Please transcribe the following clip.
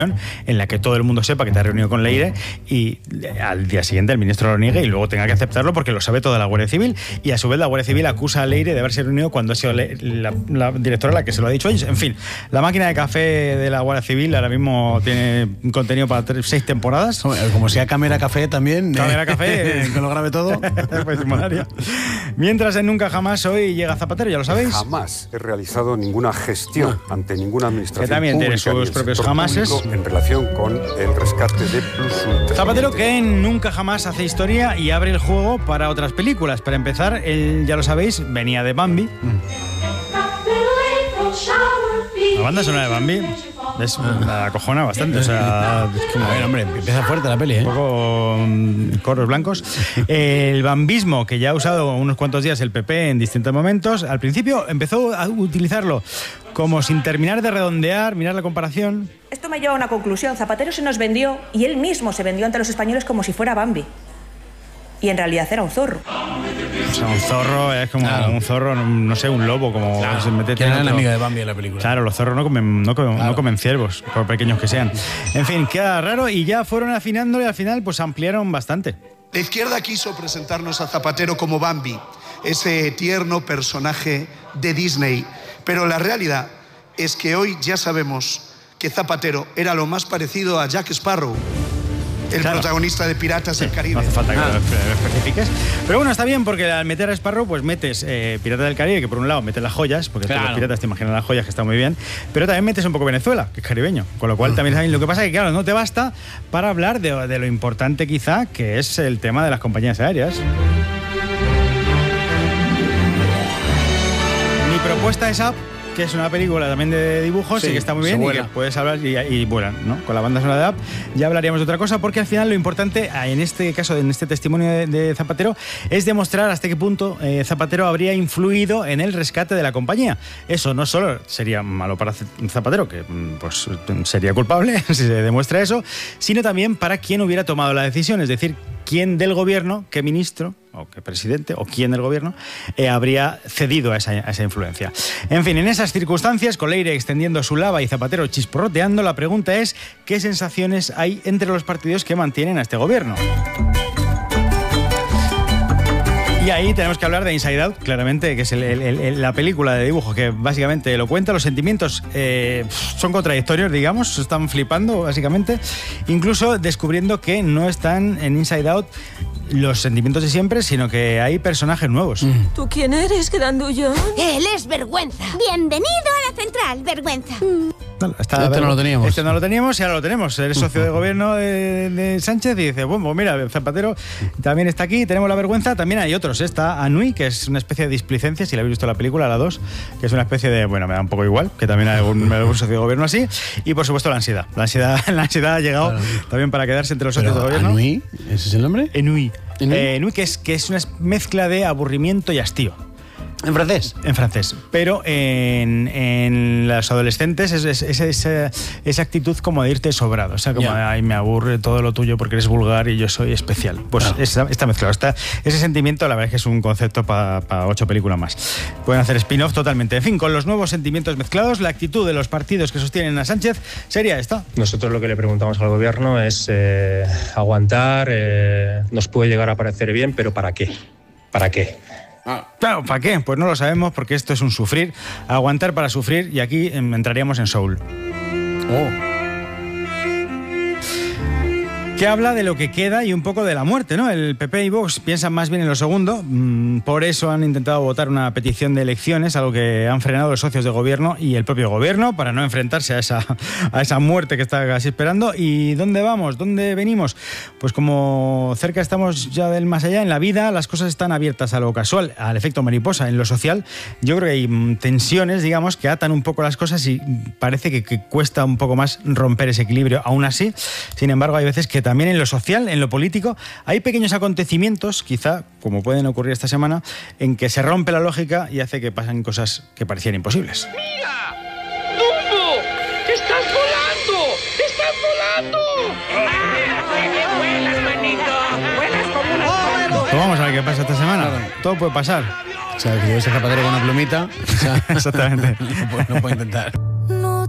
en la que todo el mundo sepa que te has reunido con Leire y al día siguiente el ministro lo niegue y luego tenga que aceptarlo porque lo sabe toda la Guardia Civil, y a su vez la Guardia Civil acusa a Leire de haberse reunido cuando ha sido la directora la que se lo ha dicho. En fin, la máquina de café de la Guardia Civil ahora mismo tiene un contenido para 6 temporadas. Como sea Cámara Café también. Cámara Café. Que lo grabe todo. Pues, mientras en Nunca Jamás hoy llega Zapatero, ya lo sabéis. Jamás he realizado ninguna gestión ante ninguna administración que también pública tiene sus propios jamases en relación con el rescate de Plus Ultra. Zapatero, que en Nunca Jamás hace historia y abre el juego para otras películas. Para empezar, él, ya lo sabéis, venía de Bambi. La banda sonora de Bambi la acojona bastante. O sea, es como, a ver, hombre, empieza fuerte la peli, un poco corros blancos. El bambismo, que ya ha usado unos cuantos días el PP en distintos momentos, al principio empezó a utilizarlo como sin terminar de redondear, mirar la comparación. Esto me lleva a una conclusión. Zapatero se nos vendió, y él mismo se vendió ante los españoles como si fuera Bambi. Y en realidad era un zorro. O sea, un zorro es como un zorro, no sé, un lobo, como se mete. Que era el amigo de Bambi en la película. Claro, los zorros no comen ciervos, por pequeños que sean. En fin, queda raro y ya fueron afinándolo y al final pues ampliaron bastante. La izquierda quiso presentarnos a Zapatero como Bambi, ese tierno personaje de Disney. Pero la realidad es que hoy ya sabemos que Zapatero era lo más parecido a Jack Sparrow, el protagonista de Piratas del Caribe. No hace falta que lo especifiques. Pero bueno, está bien porque al meter a Sparrow, pues metes Piratas del Caribe, que por un lado metes las joyas, porque todos los piratas te imaginan las joyas, que está muy bien, pero también metes un poco Venezuela, que es caribeño. Con lo cual también saben. Lo que pasa es que, claro, no te basta para hablar de lo importante quizá, que es el tema de las compañías aéreas. Mi propuesta es Up, que es una película también de dibujos, y que está muy bien y que puedes hablar y vuelan, ¿no? Con la banda sonora de Up ya hablaríamos de otra cosa, porque al final lo importante en este caso, en este testimonio de Zapatero, es demostrar hasta qué punto Zapatero habría influido en el rescate de la compañía. Eso no solo sería malo para Zapatero, que pues sería culpable si se demuestra eso, sino también para quien hubiera tomado la decisión, es decir, quién del gobierno, qué ministro o qué presidente o quién del gobierno habría cedido a esa influencia. En fin, en esas circunstancias, con Leire extendiendo su lava y Zapatero chisporroteando, la pregunta es ¿qué sensaciones hay entre los partidos que mantienen a este gobierno? Y ahí tenemos que hablar de Inside Out, claramente, que es la película de dibujo que básicamente lo cuenta. Los sentimientos son contradictorios, digamos, están flipando, básicamente. Incluso descubriendo que no están en Inside Out los sentimientos de siempre, sino que hay personajes nuevos. ¿Tú quién eres, grandullón? Él es Vergüenza. Bienvenido a la central, Vergüenza. Este no lo teníamos. Este no lo teníamos y ahora lo tenemos. Eres socio de gobierno de Sánchez y dice, bueno, pues mira, Zapatero también está aquí, tenemos la Vergüenza, también hay otros. Está Anui, que es una especie de displicencia, si la habéis visto la película, la 2, que es una especie de, bueno, me da un poco igual, que también hay algún socio de gobierno así. Y por supuesto la ansiedad. La ansiedad ha llegado también para quedarse entre los socios de gobierno. ¿Anui? ¿Ese es el nombre? Enui. Enui, que es una mezcla de aburrimiento y hastío. ¿En francés? En francés. Pero en los adolescentes es esa actitud como de irte sobrado. O sea, como, ay, me aburre todo lo tuyo porque eres vulgar y yo soy especial. Pues está mezclado. Ese sentimiento, la verdad es que es un concepto para 8 películas más. Pueden hacer spin-off totalmente. En fin, con los nuevos sentimientos mezclados, la actitud de los partidos que sostienen a Sánchez sería esta. Nosotros lo que le preguntamos al gobierno es aguantar, nos puede llegar a parecer bien, pero ¿para qué? ¿Para qué? Claro, ¿para qué? Pues no lo sabemos, porque esto es un sufrir, aguantar para sufrir, y aquí entraríamos en Soul. Que habla de lo que queda y un poco de la muerte, ¿no? El PP y Vox piensan más bien en lo segundo, por eso han intentado votar una petición de elecciones, algo que han frenado los socios de gobierno y el propio gobierno para no enfrentarse a esa muerte que está casi esperando. ¿Y dónde vamos? ¿Dónde venimos? Pues como cerca estamos ya del más allá, en la vida las cosas están abiertas a lo casual, al efecto mariposa. En lo social yo creo que hay tensiones, digamos, que atan un poco las cosas y parece que cuesta un poco más romper ese equilibrio. Aún así, sin embargo, hay veces que también en lo social, en lo político, hay pequeños acontecimientos, quizá, como pueden ocurrir esta semana, en que se rompe la lógica y hace que pasen cosas que parecían imposibles. ¡Mira! ¡Dumbo! ¡Estás volando! ¡Estás volando! ¡Vuelas, manito! ¡Vuelas como una... Pues vamos a ver qué pasa esta semana. Todo puede pasar. O sea, que yo ese Zapatero con una plumita. O sea, exactamente. Lo puedo intentar.